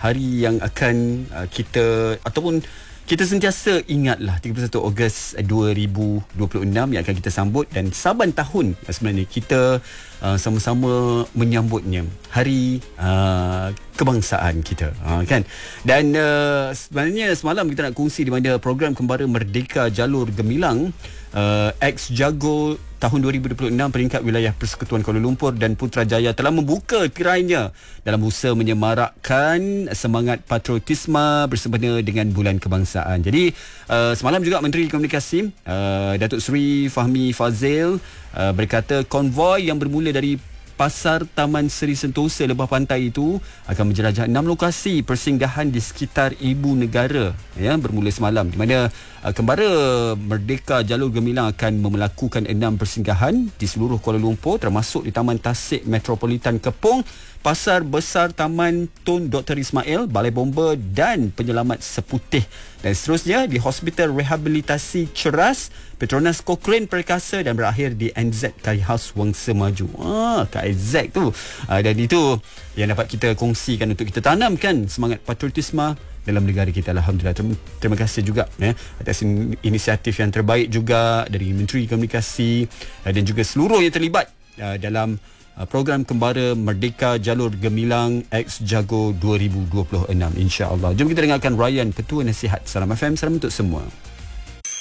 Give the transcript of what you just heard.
hari yang akan kita ataupun kita sentiasa ingatlah 31 Ogos 2026 yang akan kita sambut, dan saban tahun sebenarnya kita sama-sama menyambutnya, hari kebangsaan kita, kan. Dan sebenarnya semalam kita nak kongsi di mana program Kembara Merdeka Jalur Gemilang Ex Jago tahun 2026 peringkat wilayah Persekutuan Kuala Lumpur dan Putrajaya telah membuka tirainya dalam usaha menyemarakkan semangat patriotisme bersempena dengan Bulan Kebangsaan. Jadi semalam juga Menteri Komunikasi Datuk Seri Fahmi Fazil berkata konvoi yang bermula dari Pasar Taman Seri Sentosa Lebah Pantai itu akan menjelajah 6 lokasi persinggahan di sekitar ibu negara, ya, bermula semalam, di mana Kembara Merdeka Jalur Gemilang akan melakukan 6 persinggahan di seluruh Kuala Lumpur, termasuk di Taman Tasik Metropolitan Kepong, Pasar Besar Taman Tun Dr. Ismail, Balai Bomba dan Penyelamat Seputih, dan seterusnya di Hospital Rehabilitasi Ceras, Petronas Cochrane Perkasa, dan berakhir di NZ Curry House Wangsa Maju. KZ tu. Dan itu yang dapat kita kongsikan untuk kita tanamkan semangat patriotisme dalam negara kita. Alhamdulillah. Terima kasih juga atas inisiatif yang terbaik juga dari Menteri Komunikasi dan juga seluruh yang terlibat dalam program Kembara Merdeka Jalur Gemilang Ex Jago 2026, insya-Allah. Jom kita dengarkan Ryan, Petua Nasihat Salam FM. Salam untuk semua.